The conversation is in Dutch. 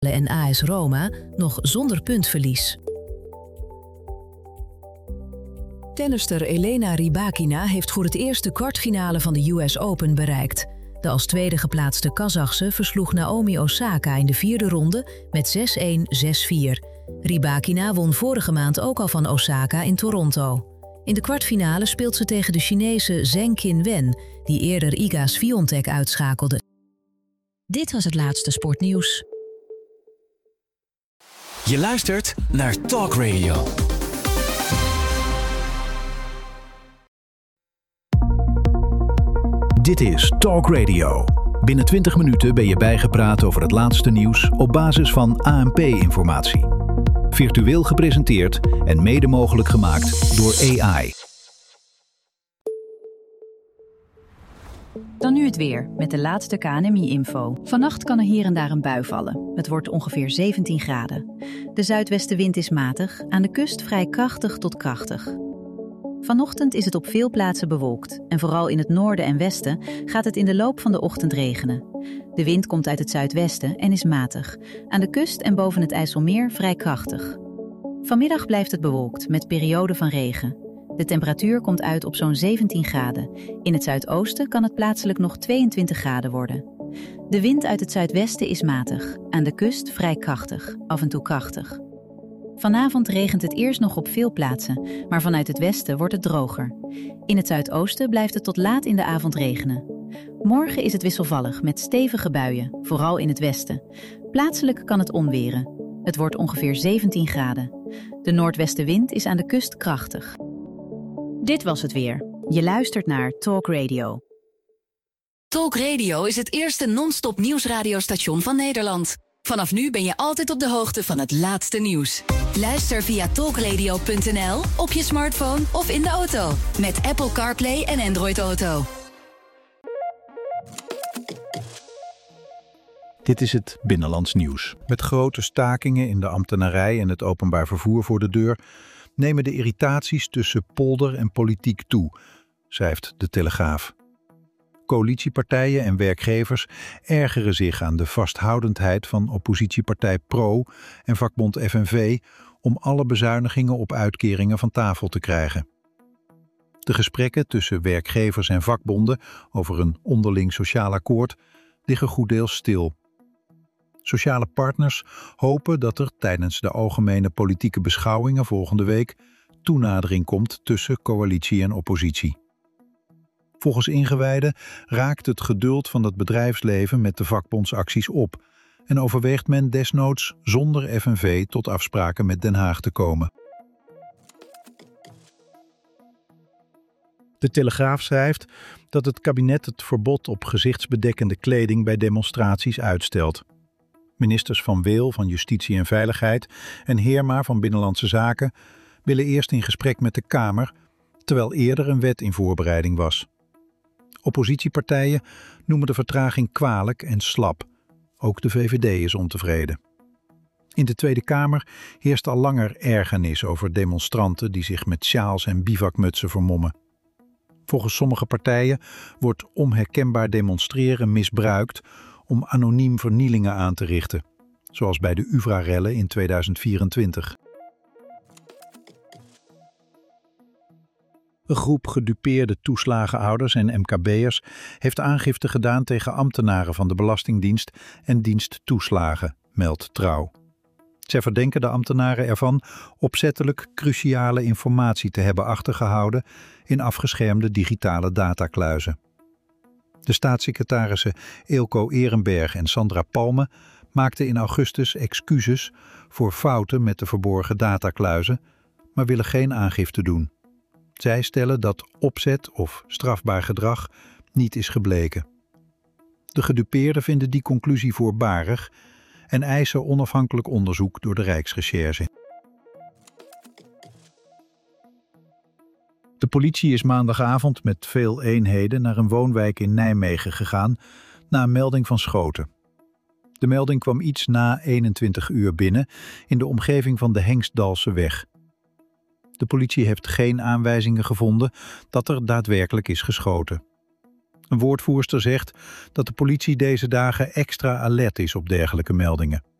en AS Roma nog zonder puntverlies. Tennister Elena Rybakina heeft voor het eerst de kwartfinale van de US Open bereikt. De als tweede geplaatste Kazachse versloeg Naomi Osaka in de vierde ronde met 6-1, 6-4. Rybakina won vorige maand ook al van Osaka in Toronto. In de kwartfinale speelt ze tegen de Chinese Zheng Qinwen, die eerder Iga Swiatek uitschakelde. Dit was het laatste sportnieuws. Je luistert naar Talk Radio. Dit is Talk Radio. Binnen 20 minuten ben je bijgepraat over het laatste nieuws op basis van ANP-informatie. Virtueel gepresenteerd en mede mogelijk gemaakt door AI. Dan nu het weer, met de laatste KNMI-info. Vannacht kan er hier en daar een bui vallen. Het wordt ongeveer 17 graden. De zuidwestenwind is matig, aan de kust vrij krachtig tot krachtig. Vanochtend is het op veel plaatsen bewolkt en vooral in het noorden en westen gaat het in de loop van de ochtend regenen. De wind komt uit het zuidwesten en is matig. Aan de kust en boven het IJsselmeer vrij krachtig. Vanmiddag blijft het bewolkt met perioden van regen. De temperatuur komt uit op zo'n 17 graden. In het zuidoosten kan het plaatselijk nog 22 graden worden. De wind uit het zuidwesten is matig. Aan de kust vrij krachtig, af en toe krachtig. Vanavond regent het eerst nog op veel plaatsen, maar vanuit het westen wordt het droger. In het zuidoosten blijft het tot laat in de avond regenen. Morgen is het wisselvallig met stevige buien, vooral in het westen. Plaatselijk kan het onweren. Het wordt ongeveer 17 graden. De noordwestenwind is aan de kust krachtig. Dit was het weer. Je luistert naar Talk Radio. Talk Radio is het eerste non-stop nieuwsradiostation van Nederland. Vanaf nu ben je altijd op de hoogte van het laatste nieuws. Luister via talkradio.nl, op je smartphone of in de auto. Met Apple CarPlay en Android Auto. Dit is het Binnenlands Nieuws. Met grote stakingen in de ambtenarij en het openbaar vervoer voor de deur nemen de irritaties tussen polder en politiek toe, schrijft De Telegraaf. Coalitiepartijen en werkgevers ergeren zich aan de vasthoudendheid van oppositiepartij PRO en vakbond FNV om alle bezuinigingen op uitkeringen van tafel te krijgen. De gesprekken tussen werkgevers en vakbonden over een onderling sociaal akkoord liggen goeddeels stil. Sociale partners hopen dat er tijdens de algemene politieke beschouwingen volgende week toenadering komt tussen coalitie en oppositie. Volgens ingewijden raakt het geduld van het bedrijfsleven met de vakbondsacties op en overweegt men desnoods zonder FNV tot afspraken met Den Haag te komen. De Telegraaf schrijft dat het kabinet het verbod op gezichtsbedekkende kleding bij demonstraties uitstelt. Ministers Van Weel van Justitie en Veiligheid en Heerma van Binnenlandse Zaken willen eerst in gesprek met de Kamer, terwijl eerder een wet in voorbereiding was. Oppositiepartijen noemen de vertraging kwalijk en slap. Ook de VVD is ontevreden. In de Tweede Kamer heerst al langer ergernis over demonstranten die zich met sjaals en bivakmutsen vermommen. Volgens sommige partijen wordt onherkenbaar demonstreren misbruikt om anoniem vernielingen aan te richten, zoals bij de UvA-rellen in 2024. Een groep gedupeerde toeslagenouders en MKB'ers heeft aangifte gedaan tegen ambtenaren van de Belastingdienst en dienst toeslagen, meldt Trouw. Zij verdenken de ambtenaren ervan opzettelijk cruciale informatie te hebben achtergehouden in afgeschermde digitale datakluizen. De staatssecretarissen Eelco Ehrenberg en Sandra Palme maakten in augustus excuses voor fouten met de verborgen datakluizen, maar willen geen aangifte doen. Zij stellen dat opzet of strafbaar gedrag niet is gebleken. De gedupeerden vinden die conclusie voorbarig en eisen onafhankelijk onderzoek door de Rijksrecherche. De politie is maandagavond met veel eenheden naar een woonwijk in Nijmegen gegaan na een melding van schoten. De melding kwam iets na 21 uur binnen in de omgeving van de Hengstdalseweg. De politie heeft geen aanwijzingen gevonden dat er daadwerkelijk is geschoten. Een woordvoerster zegt dat de politie deze dagen extra alert is op dergelijke meldingen.